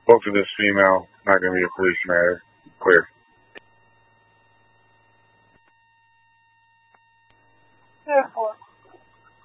Spoke to this female. Not going to be a police matter. Clear. Therefore,